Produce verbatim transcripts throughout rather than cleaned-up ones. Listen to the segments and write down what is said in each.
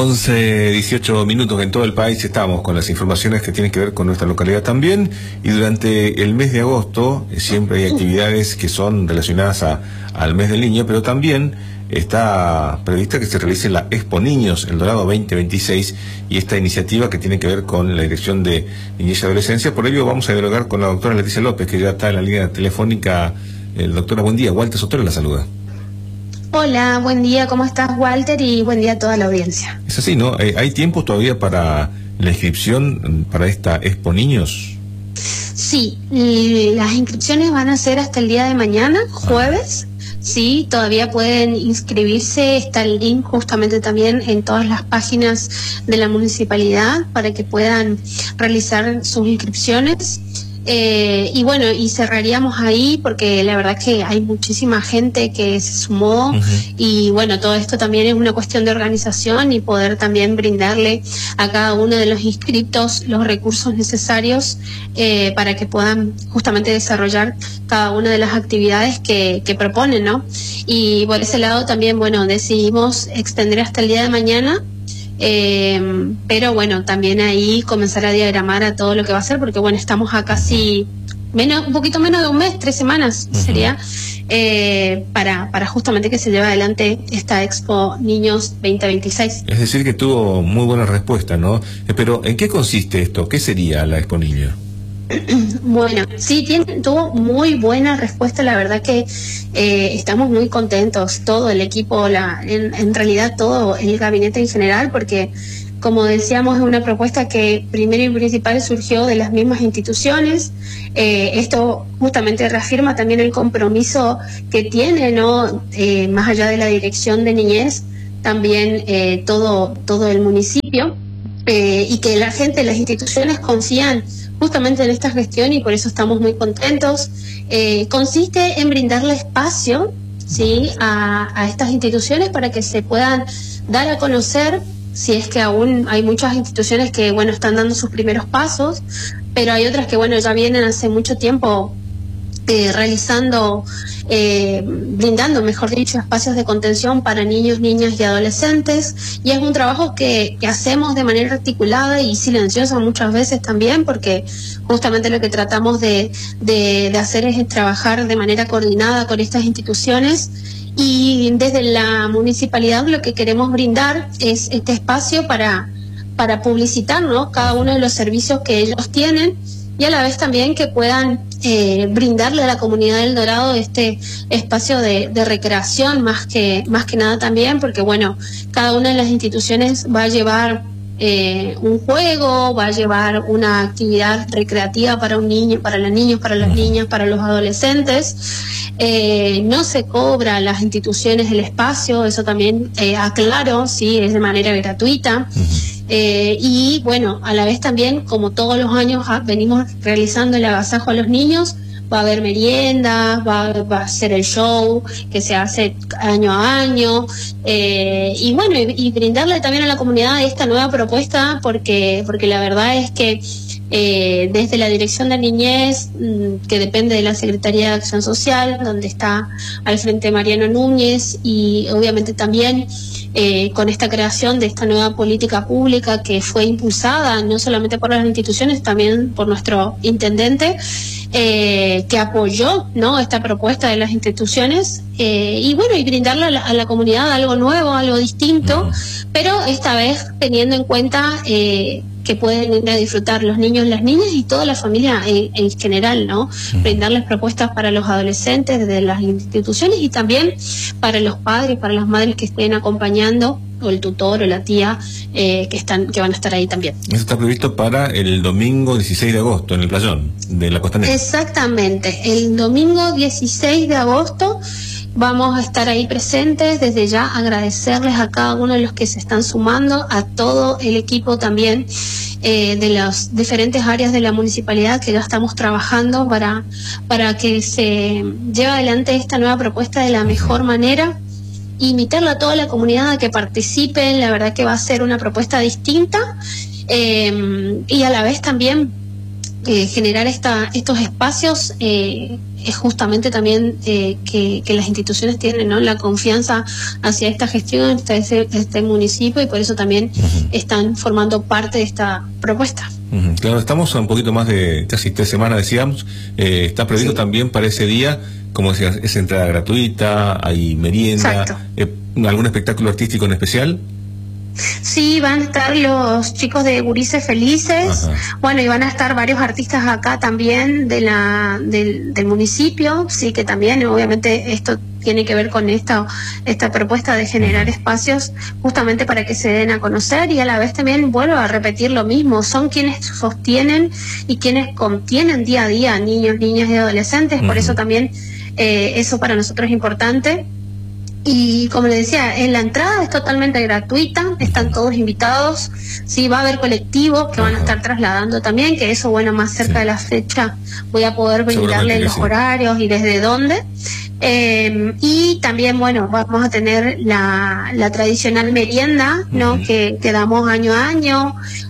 once, dieciocho minutos en todo el país. Estamos con las informaciones que tienen que ver con nuestra localidad también, y durante el mes de agosto eh, siempre hay actividades que son relacionadas a, al mes del niño, pero también está prevista que se realice la Expo Niños El Dorado veinte veintiséis, y esta iniciativa que tiene que ver con la Dirección de Niñez y Adolescencia. Por ello vamos a dialogar con la doctora Leticia López, que ya está en la línea telefónica. Eh, doctora, buen día. Walter Sotero la saluda. Hola, buen día, ¿cómo estás, Walter? Y buen día a toda la audiencia. Es así, ¿no? Eh, ¿Hay tiempo todavía para la inscripción para esta Expo Niños? Sí, y las inscripciones van a ser hasta el día de mañana, jueves. Sí, todavía pueden inscribirse, está el link justamente también en todas las páginas de la municipalidad para que puedan realizar sus inscripciones. Eh, y bueno, y cerraríamos ahí porque la verdad que hay muchísima gente que se sumó. Uh-huh. Y bueno, todo esto también es una cuestión de organización y poder también brindarle a cada uno de los inscriptos los recursos necesarios eh, para que puedan justamente desarrollar cada una de las actividades que, que proponen, ¿no? Y por ese lado también, bueno, decidimos extender hasta el día de mañana. Eh, pero bueno, también ahí comenzar a diagramar a todo lo que va a ser, porque bueno, estamos a casi menos, un poquito menos de un mes, tres semanas uh-huh. sería, eh, para, para justamente que se lleve adelante esta Expo Niños veinte veintiséis. Es decir, que tuvo muy buena respuesta, ¿no? Eh, pero ¿en qué consiste esto? ¿Qué sería la Expo Niños? Bueno, sí, tiene, tuvo muy buena respuesta, la verdad que eh, estamos muy contentos, todo el equipo, la, en, en realidad todo el gabinete en general, porque como decíamos es una propuesta que primero y principal surgió de las mismas instituciones. Eh, esto justamente reafirma también el compromiso que tiene, ¿no? Eh, más allá de la Dirección de Niñez, también eh, todo, todo el municipio, eh, y que la gente, las instituciones confían justamente en esta gestión y por eso estamos muy contentos. Eh, consiste en brindarle espacio, ¿sí?, a, a estas instituciones para que se puedan dar a conocer, si es que aún hay muchas instituciones que, bueno, están dando sus primeros pasos, pero hay otras que, bueno, ya vienen hace mucho tiempo eh, realizando, eh, brindando, mejor dicho, espacios de contención para niños, niñas y adolescentes, y es un trabajo que, que hacemos de manera articulada y silenciosa muchas veces también, porque justamente lo que tratamos de, de, de hacer es trabajar de manera coordinada con estas instituciones. Y desde la municipalidad lo que queremos brindar es este espacio para, para publicitar, ¿no?, cada uno de los servicios que ellos tienen, y a la vez también que puedan eh, brindarle a la comunidad del Dorado este espacio de, de recreación, más que, más que nada también, porque bueno, cada una de las instituciones va a llevar eh, un juego, va a llevar una actividad recreativa para un niño, para los niños, para las niñas, para los adolescentes. Eh, no se cobra a las instituciones el espacio, eso también eh, aclaro, sí, es de manera gratuita. Eh, y bueno, a la vez también, como todos los años ah, venimos realizando el agasajo a los niños, va a haber meriendas, va, va a ser el show que se hace año a año, eh, y bueno, y, y brindarle también a la comunidad esta nueva propuesta, porque, porque la verdad es que Eh, desde la Dirección de Niñez, que depende de la Secretaría de Acción Social, donde está al frente Mariano Núñez, y obviamente también eh, con esta creación de esta nueva política pública que fue impulsada no solamente por las instituciones, también por nuestro intendente, eh, que apoyó, ¿no?, esta propuesta de las instituciones, eh, y bueno, y brindarle a la, a la comunidad algo nuevo, algo distinto, pero esta vez teniendo en cuenta eh, que pueden ir a disfrutar los niños, las niñas y toda la familia en, en general, ¿no? Uh-huh. Brindarles propuestas para los adolescentes desde las instituciones y también para los padres, para las madres que estén acompañando, o el tutor o la tía eh, que están que van a estar ahí también. Eso está previsto para el domingo dieciséis de agosto en el playón de la Costanera. Exactamente, el domingo dieciséis de agosto vamos a estar ahí presentes. Desde ya agradecerles a cada uno de los que se están sumando, a todo el equipo también eh, de las diferentes áreas de la municipalidad que ya estamos trabajando para, para que se lleve adelante esta nueva propuesta de la mejor manera. Invitarla a toda la comunidad a que participen, la verdad que va a ser una propuesta distinta, eh, y a la vez también eh, generar esta, estos espacios eh, es justamente también eh, que, que las instituciones tienen, ¿no?, la confianza hacia esta gestión, hacia este, este municipio, y por eso también uh-huh. están formando parte de esta propuesta. Uh-huh. Claro, estamos a un poquito más de casi tres semanas, decíamos. Eh, está previsto sí. también para ese día, como decías, es entrada gratuita, hay merienda, eh, ¿algún espectáculo artístico en especial? Sí, van a estar los chicos de Gurises Felices. Ajá. Bueno, y van a estar varios artistas acá también de la del, del municipio, sí, que también obviamente esto tiene que ver con esta esta propuesta de generar espacios justamente para que se den a conocer, y a la vez también vuelvo a repetir lo mismo, son quienes sostienen y quienes contienen día a día niños, niñas y adolescentes. Uh-huh. Por eso también eh, eso para nosotros es importante. Y como les decía, en la entrada es totalmente gratuita, están todos invitados, sí, va a haber colectivos que van a estar trasladando también, que eso, bueno, más cerca sí. de la fecha voy a poder brindarles los sí. horarios y desde dónde. Eh, y también, bueno, vamos a tener la, la tradicional merienda, ¿no? Uh-huh. que, que damos año a año.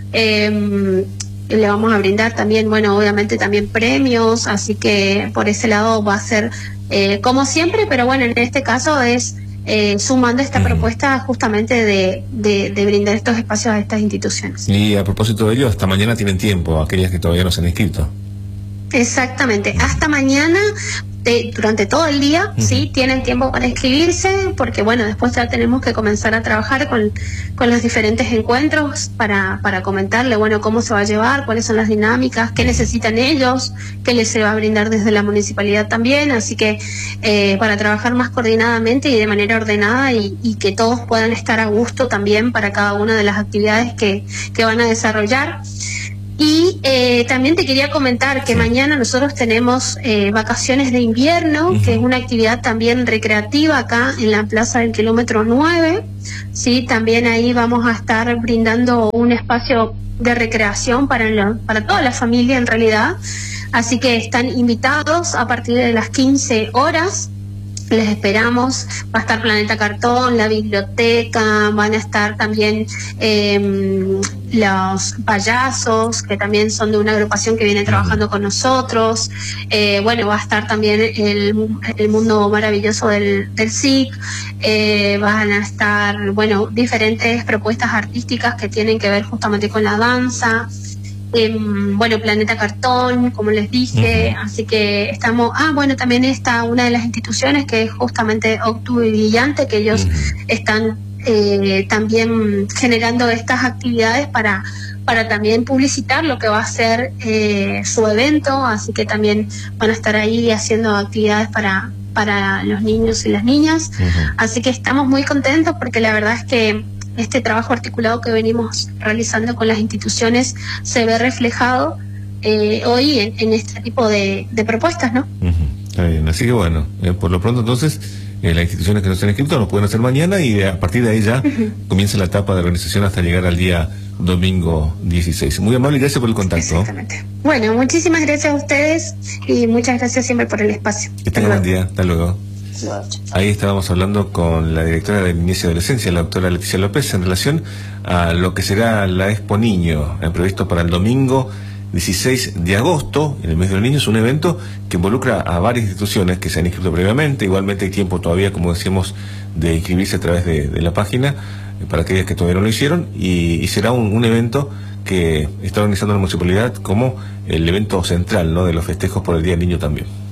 Eh, le vamos a brindar también, bueno, obviamente también premios, así que por ese lado va a ser eh, como siempre, pero bueno, en este caso es Eh, sumando esta uh-huh. propuesta justamente de, de, de brindar estos espacios a estas instituciones. Y a propósito de ello, hasta mañana tienen tiempo, aquellas que todavía no se han inscrito. Exactamente, hasta mañana, de, durante todo el día, uh-huh. sí, tienen tiempo para inscribirse, porque bueno, después ya tenemos que comenzar a trabajar con, con los diferentes encuentros para, para comentarle, bueno, cómo se va a llevar, cuáles son las dinámicas, qué necesitan ellos, qué les se va a brindar desde la municipalidad también, así que eh, para trabajar más coordinadamente y de manera ordenada, y, y que todos puedan estar a gusto también para cada una de las actividades que, que van a desarrollar. Y eh, también te quería comentar que mañana nosotros tenemos eh, vacaciones de invierno, uh-huh. que es una actividad también recreativa acá en la plaza del kilómetro nueve. Sí, también ahí vamos a estar brindando un espacio de recreación para, lo, para toda la familia en realidad. Así que están invitados a partir de las quince horas. Les esperamos, va a estar Planeta Cartón, la biblioteca, van a estar también eh, los payasos, que también son de una agrupación que viene trabajando con nosotros, eh, bueno, va a estar también el, el mundo maravilloso del, del S I C, eh, van a estar, bueno, diferentes propuestas artísticas que tienen que ver justamente con la danza. Eh, bueno, Planeta Cartón, como les dije, uh-huh. así que estamos, ah, bueno, también está una de las instituciones que es justamente Octubre Brillante, que ellos uh-huh. están eh, también generando estas actividades para, para también publicitar lo que va a ser eh, su evento, así que también van a estar ahí haciendo actividades para, para los niños y las niñas, uh-huh. así que estamos muy contentos porque la verdad es que este trabajo articulado que venimos realizando con las instituciones se ve reflejado eh, hoy en, en este tipo de, de propuestas, ¿no? Uh-huh. Está bien, así que bueno, eh, por lo pronto entonces eh, las instituciones que no se han inscrito lo pueden hacer mañana, y de, a partir de ahí ya uh-huh. comienza la etapa de organización hasta llegar al día domingo dieciséis. Muy amable y gracias por el contacto. Exactamente. Bueno, muchísimas gracias a ustedes y muchas gracias siempre por el espacio. Que tengan buen día. Hasta luego. Ahí estábamos hablando con la directora de Niñez y Adolescencia, la doctora Leticia López, en relación a lo que será la Expo Niño, eh, previsto para el domingo dieciséis de agosto, en el mes de los niños, un evento que involucra a varias instituciones que se han inscrito previamente. Igualmente hay tiempo todavía, como decíamos, de inscribirse a través de, de la página, eh, para aquellas que todavía no lo hicieron, y, y será un, un evento que está organizando la municipalidad como el evento central, ¿no?, de los festejos por el Día del Niño también.